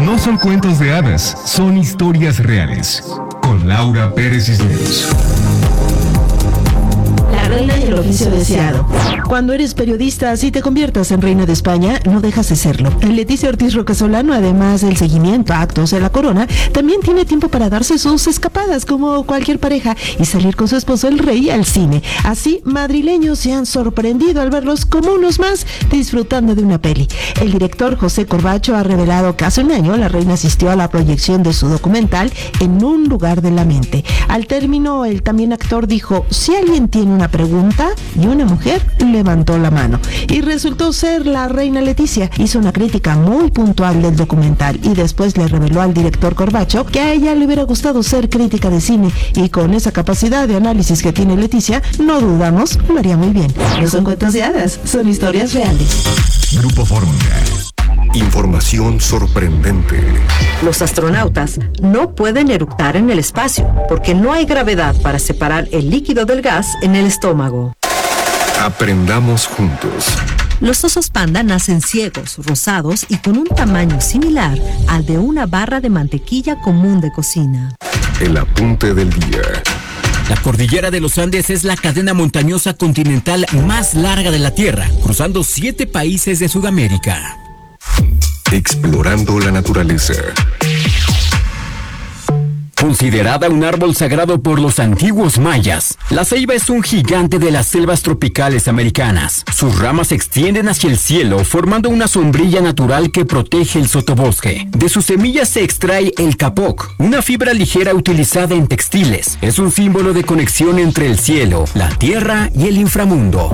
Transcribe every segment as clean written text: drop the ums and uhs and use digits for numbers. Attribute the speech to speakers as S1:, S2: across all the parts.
S1: No son cuentos de hadas, son historias reales. Con Laura Pérez Cisneros.
S2: La reina y el oficio deseado. Cuando eres periodista, si te conviertas en reina de España, no dejas de serlo. Leticia Ortiz Rocasolano, además del seguimiento a actos de la corona, también tiene tiempo para darse sus escapadas como cualquier pareja y salir con su esposo el rey al cine. Así, madrileños se han sorprendido al verlos como unos más disfrutando de una peli. El director José Corbacho ha revelado que hace un año la reina asistió a la proyección de su documental En un lugar de la mente. Al término, el también actor dijo: si alguien tiene una pregunta, y una mujer levantó la mano. Y resultó ser la reina Leticia. Hizo una crítica muy puntual del documental y después le reveló al director Corbacho que a ella le hubiera gustado ser crítica de cine, y con esa capacidad de análisis que tiene Leticia, no dudamos, lo haría muy bien. No son cuentos de hadas, son historias reales.
S1: Grupo Fórmula. Información sorprendente.
S3: Los astronautas no pueden eructar en el espacio porque no hay gravedad para separar el líquido del gas en el estómago.
S1: Aprendamos juntos.
S3: Los osos panda nacen ciegos, rosados y con un tamaño similar al de una barra de mantequilla común de cocina.
S1: El apunte del día.
S4: La cordillera de los Andes es la cadena montañosa continental más larga de la Tierra, cruzando 7 países de Sudamérica.
S1: Explorando la naturaleza.
S4: Considerada un árbol sagrado por los antiguos mayas, la ceiba es un gigante de las selvas tropicales americanas. Sus ramas se extienden hacia el cielo, formando una sombrilla natural que protege el sotobosque. De sus semillas se extrae el capoc, una fibra ligera utilizada en textiles. Es un símbolo de conexión entre el cielo, la tierra y el inframundo.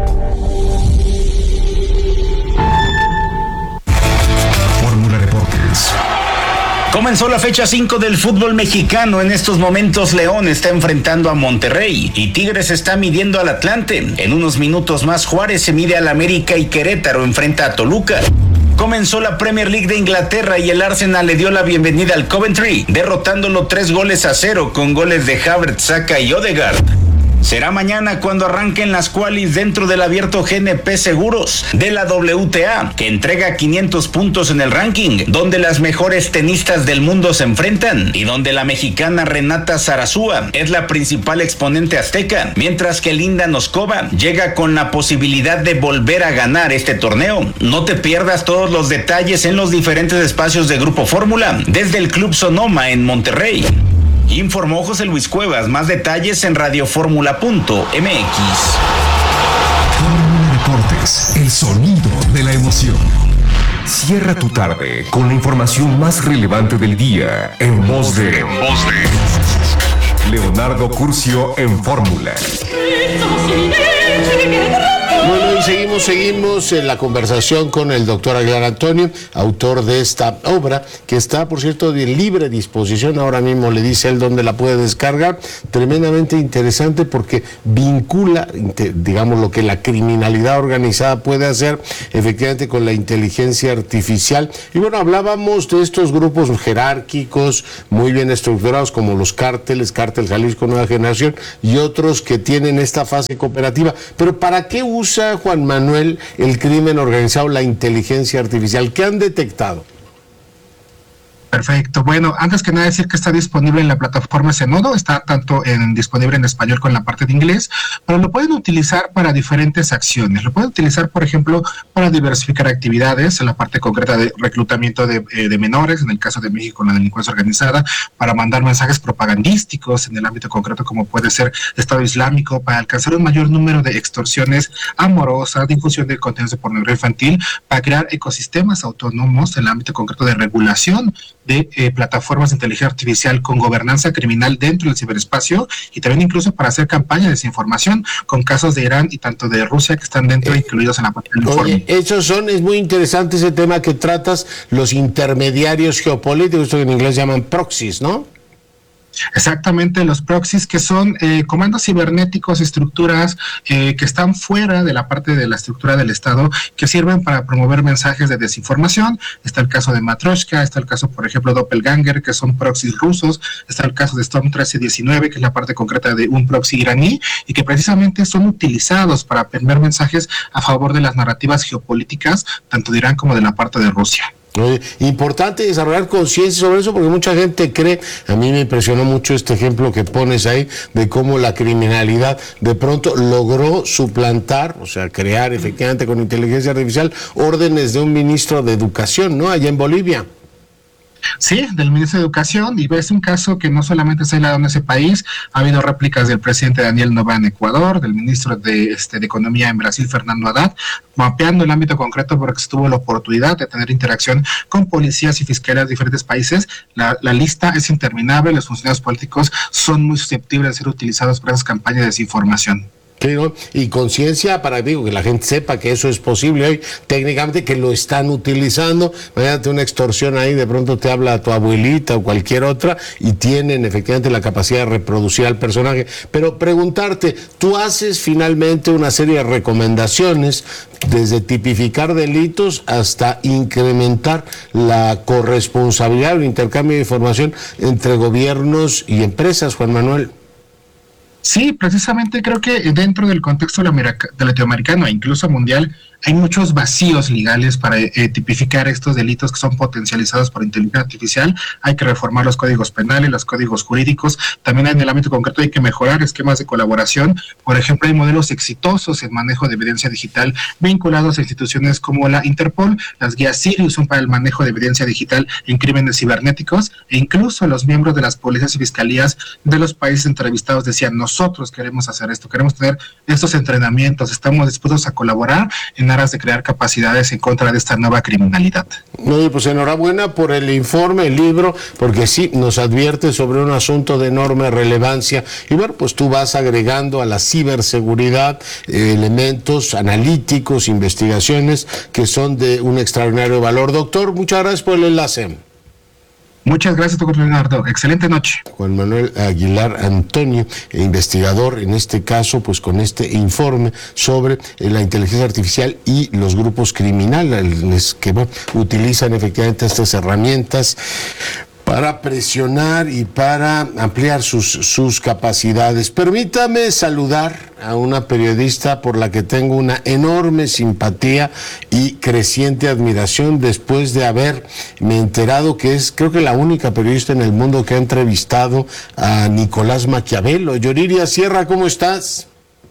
S1: Fórmula Deportes.
S5: Comenzó la fecha 5 del fútbol mexicano. En estos momentos León está enfrentando a Monterrey y Tigres está midiendo al Atlante. En unos minutos más Juárez se mide al América y Querétaro enfrenta a Toluca. Comenzó la Premier League de Inglaterra y el Arsenal le dio la bienvenida al Coventry, derrotándolo 3-0 con goles de Havertz, Saka y Odegaard. Será mañana cuando arranquen las qualis dentro del abierto GNP Seguros de la WTA, que entrega 500 puntos en el ranking, donde las mejores tenistas del mundo se enfrentan y donde la mexicana Renata Zarazúa es la principal exponente azteca, mientras que Linda Noskova llega con la posibilidad de volver a ganar este torneo. No te pierdas todos los detalles en los diferentes espacios de Grupo Fórmula, desde el Club Sonoma en Monterrey. Informó José Luis Cuevas. Más detalles en radioformula.mx.
S1: Fórmula Deportes, el sonido de la emoción. Cierra tu tarde con la información más relevante del día en voz de Leonardo Curcio en Fórmula.
S6: Bueno, y seguimos en la conversación con el doctor Aguilar Antonio, autor de esta obra, que está, por cierto, de libre disposición. Ahora mismo le dice él dónde la puede descargar. Tremendamente interesante porque vincula, digamos, lo que la criminalidad organizada puede hacer efectivamente con la inteligencia artificial. Y bueno, hablábamos de estos grupos jerárquicos muy bien estructurados como los cárteles, Cártel Jalisco Nueva Generación y otros que tienen esta fase cooperativa. Pero ¿para qué usa Juan Manuel el crimen organizado la inteligencia artificial? ¿Qué han detectado?
S7: Perfecto. Bueno, antes que nada decir que está disponible en la plataforma Zenodo, está tanto disponible en español como en la parte de inglés, pero lo pueden utilizar para diferentes acciones. Lo pueden utilizar, por ejemplo, para diversificar actividades, en la parte concreta de reclutamiento de menores, en el caso de México, la delincuencia organizada, para mandar mensajes propagandísticos en el ámbito concreto, como puede ser Estado Islámico, para alcanzar un mayor número de extorsiones amorosas, difusión de contenidos de pornografía infantil, para crear ecosistemas autónomos en el ámbito concreto de regulación de plataformas de inteligencia artificial con gobernanza criminal dentro del ciberespacio, y también incluso para hacer campaña de desinformación con casos de Irán y tanto de Rusia que están dentro incluidos en la parte del informe.
S6: Es muy interesante ese tema que tratas, los intermediarios geopolíticos, esto que en inglés llaman proxies, ¿no?
S7: Exactamente, los proxies, que son comandos cibernéticos, estructuras que están fuera de la parte de la estructura del Estado, que sirven para promover mensajes de desinformación. Está el caso de Matroshka, está el caso, por ejemplo, Doppelganger, que son proxies rusos, está el caso de Storm 1319, que es la parte concreta de un proxy iraní, y que precisamente son utilizados para permear mensajes a favor de las narrativas geopolíticas, tanto de Irán como de la parte de Rusia.
S6: Importante desarrollar conciencia sobre eso porque mucha gente cree, a mí me impresionó mucho este ejemplo que pones ahí de cómo la criminalidad de pronto logró suplantar, o sea, crear efectivamente con inteligencia artificial órdenes de un ministro de Educación, ¿no? Allá en Bolivia.
S7: Sí, del ministro de Educación, y es un caso que no solamente se ha dado en ese país, ha habido réplicas del presidente Daniel Noboa en Ecuador, del ministro de Economía en Brasil, Fernando Haddad, mapeando el ámbito concreto porque se tuvo la oportunidad de tener interacción con policías y fiscales de diferentes países. La lista es interminable, los funcionarios políticos son muy susceptibles de ser utilizados para esas campañas de desinformación.
S6: Sí, ¿no? Y conciencia para que la gente sepa que eso es posible hoy, técnicamente que lo están utilizando. Imagínate una extorsión ahí, de pronto te habla tu abuelita o cualquier otra y tienen efectivamente la capacidad de reproducir al personaje. Pero preguntarte, tú haces finalmente una serie de recomendaciones desde tipificar delitos hasta incrementar la corresponsabilidad o el intercambio de información entre gobiernos y empresas, Juan Manuel.
S7: Sí, precisamente creo que dentro del contexto latinoamericano e incluso mundial hay muchos vacíos legales para tipificar estos delitos que son potencializados por inteligencia artificial. Hay que reformar los códigos penales, los códigos jurídicos. También en el ámbito concreto hay que mejorar esquemas de colaboración. Por ejemplo, hay modelos exitosos en manejo de evidencia digital vinculados a instituciones como la Interpol. Las guías Sirius son para el manejo de evidencia digital en crímenes cibernéticos, e incluso los miembros de las policías y fiscalías de los países entrevistados decían: nosotros queremos hacer esto, queremos tener estos entrenamientos, estamos dispuestos a colaborar en aras de crear capacidades en contra de esta nueva criminalidad.
S6: No, pues enhorabuena por el informe, el libro, porque sí nos advierte sobre un asunto de enorme relevancia. Y bueno, pues tú vas agregando a la ciberseguridad elementos analíticos, investigaciones que son de un extraordinario valor. Doctor, muchas gracias por el enlace.
S7: Muchas gracias, doctor Leonardo. Excelente noche.
S6: Juan Manuel Aguilar Antonio, investigador en este caso, pues con este informe sobre la inteligencia artificial y los grupos criminales que utilizan efectivamente estas herramientas para presionar y para ampliar sus capacidades. Permítame saludar a una periodista por la que tengo una enorme simpatía y creciente admiración después de haberme enterado que es, creo que la única periodista en el mundo que ha entrevistado a Nicolás Maquiavelo. Yuriria Sierra, ¿cómo estás?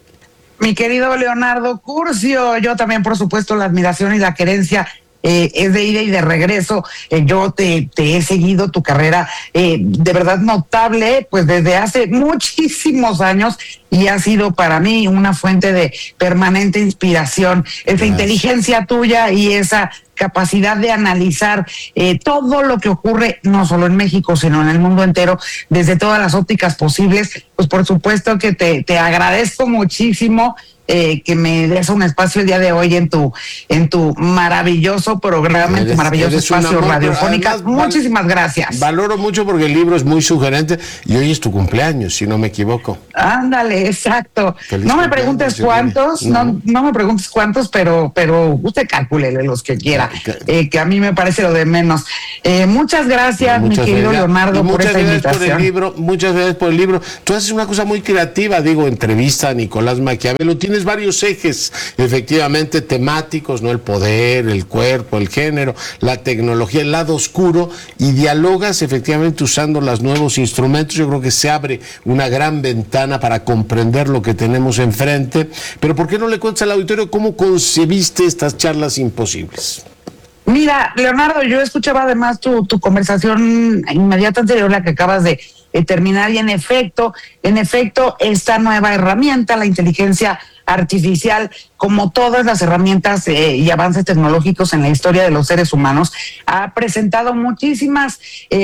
S8: Mi querido Leonardo Curcio, yo también, por supuesto, la admiración y la querencia es de ida y de regreso. Yo te he seguido tu carrera de verdad notable, pues desde hace muchísimos años, y ha sido para mí una fuente de permanente inspiración. Esa inteligencia tuya y esa capacidad de analizar todo lo que ocurre, no solo en México, sino en el mundo entero, desde todas las ópticas posibles. Pues por supuesto que te agradezco muchísimo que me des un espacio el día de hoy en tu maravilloso programa, en tu maravilloso espacio radiofónico. Muchísimas gracias.
S6: Valoro mucho porque el libro es muy sugerente y hoy es tu cumpleaños, si no me equivoco.
S8: Ándale, exacto. No me preguntes cuántos, no me preguntes cuántos, pero usted calcúlele los que quiera, que a mí me parece lo de menos. Muchas gracias, mi querido Leonardo, por esta invitación.
S6: Muchas gracias por el libro. Tú haces una cosa muy creativa, entrevista a Nicolás Maquiavelo. Tienes varios ejes, efectivamente, temáticos, ¿no? El poder, el cuerpo, el género, la tecnología, el lado oscuro, y dialogas efectivamente usando los nuevos instrumentos. Yo creo que se abre una gran ventana para comprender lo que tenemos enfrente. Pero ¿por qué no le cuentas al auditorio cómo concebiste estas charlas imposibles?
S8: Mira, Leonardo, yo escuchaba además tu conversación inmediata anterior, la que acabas de terminar, y en efecto, esta nueva herramienta, la inteligencia artificial, como todas las herramientas y avances tecnológicos en la historia de los seres humanos, ha presentado muchísimos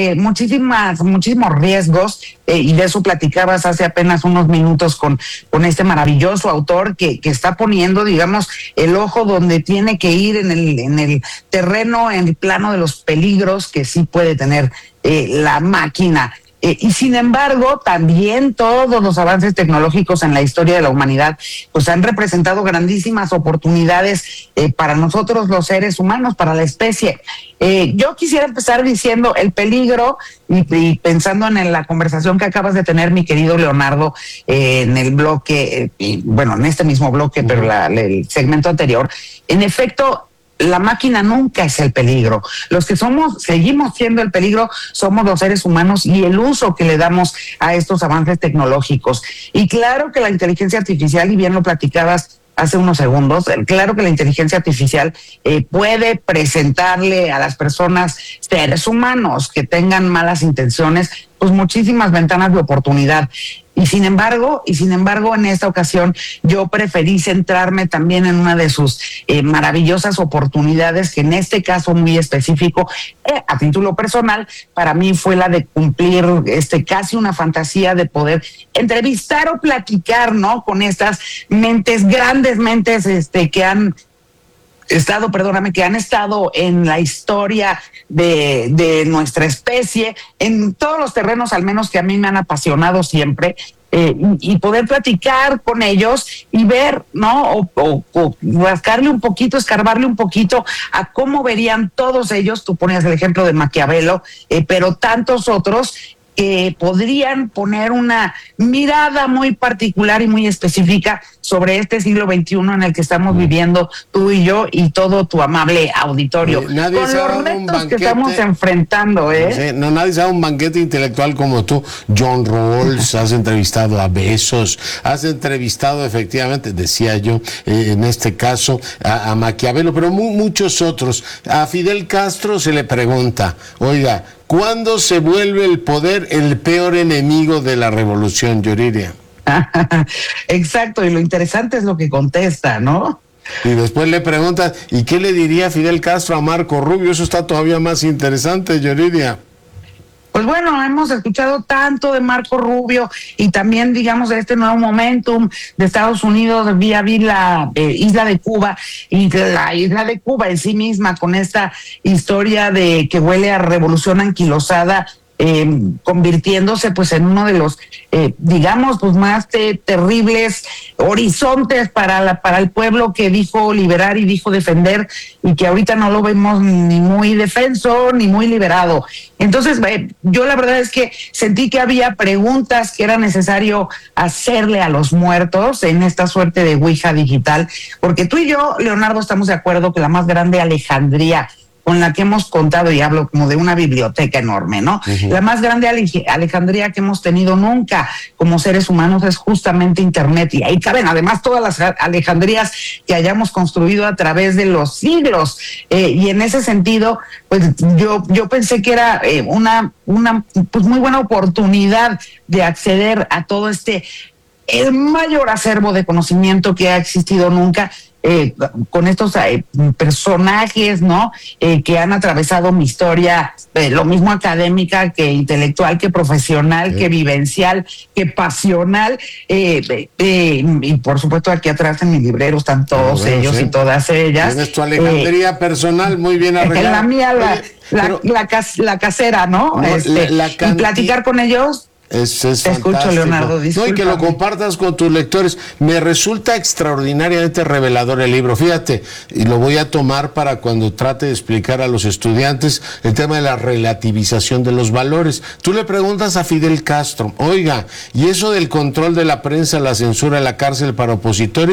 S8: riesgos, y de eso platicabas hace apenas unos minutos con este maravilloso autor que está poniendo, digamos, el ojo donde tiene que ir en el terreno, en el plano de los peligros que sí puede tener la máquina. Y sin embargo, también todos los avances tecnológicos en la historia de la humanidad pues han representado grandísimas oportunidades para nosotros los seres humanos, para la especie. Yo quisiera empezar diciendo el peligro y pensando en la conversación que acabas de tener, mi querido Leonardo, en el bloque, en este mismo bloque, pero el segmento anterior. En efecto, la máquina nunca es el peligro. Los que seguimos siendo el peligro somos los seres humanos y el uso que le damos a estos avances tecnológicos. Y claro que la inteligencia artificial, y bien lo platicabas hace unos segundos, claro que la inteligencia artificial puede presentarle a las personas, seres humanos que tengan malas intenciones, pues muchísimas ventanas de oportunidad. Y sin embargo, en esta ocasión, yo preferí centrarme también en una de sus maravillosas oportunidades, que en este caso muy específico, a título personal, para mí fue la de cumplir casi una fantasía de poder entrevistar o platicar, ¿no?, con estas grandes mentes que han estado en la historia de nuestra especie, en todos los terrenos al menos que a mí me han apasionado siempre, y poder platicar con ellos y ver, ¿no?, o rascarle un poquito, escarbarle un poquito a cómo verían todos ellos. Tú ponías el ejemplo de Maquiavelo, pero tantos otros que podrían poner una mirada muy particular y muy específica sobre este siglo XXI en el que estamos viviendo tú y yo y todo tu amable auditorio. Con los retos que estamos enfrentando,
S6: Sí, nadie se da un banquete intelectual como tú. John Rawls, has entrevistado a Bezos, has entrevistado efectivamente, decía yo, en este caso, a Maquiavelo, pero muchos otros. A Fidel Castro se le pregunta, oiga, ¿cuándo se vuelve el poder el peor enemigo de la revolución, Yuriria?
S8: Exacto, y lo interesante es lo que contesta, ¿no?
S6: Y después le preguntas, ¿y qué le diría Fidel Castro a Marco Rubio? Eso está todavía más interesante, Yuriria.
S8: Pues bueno, hemos escuchado tanto de Marco Rubio y también, digamos, de este nuevo momentum de Estados Unidos vía la isla de Cuba, y la isla de Cuba en sí misma con esta historia de que huele a revolución anquilosada, convirtiéndose pues en uno de los digamos pues más terribles horizontes para el pueblo que dijo liberar y dijo defender, y que ahorita no lo vemos ni muy defenso ni muy liberado. Entonces yo la verdad es que sentí que había preguntas que era necesario hacerle a los muertos en esta suerte de ouija digital, porque tú y yo, Leonardo, estamos de acuerdo que la más grande Alejandría con la que hemos contado, y hablo como de una biblioteca enorme, ¿no? Uh-huh. La más grande Alejandría que hemos tenido nunca como seres humanos es justamente Internet, y ahí caben además todas las Alejandrías que hayamos construido a través de los siglos, y en ese sentido, pues yo pensé que era una pues muy buena oportunidad de acceder a todo el mayor acervo de conocimiento que ha existido nunca, con estos personajes, ¿no? Que han atravesado mi historia, lo mismo académica que intelectual, que profesional, que vivencial, que pasional, y por supuesto aquí atrás en mi librero están todos ellos y todas ellas.
S6: Tienes tu Alejandría personal muy bien arreglada.
S8: La mía, la casera, ¿no? Y platicar con ellos.
S6: Es
S8: Te escucho, Leonardo,
S6: discúlpame. No, y que lo compartas con tus lectores. Me resulta extraordinariamente revelador el libro. Fíjate, y lo voy a tomar para cuando trate de explicar a los estudiantes el tema de la relativización de los valores. Tú le preguntas a Fidel Castro, oiga, ¿y eso del control de la prensa, la censura, la cárcel para opositores?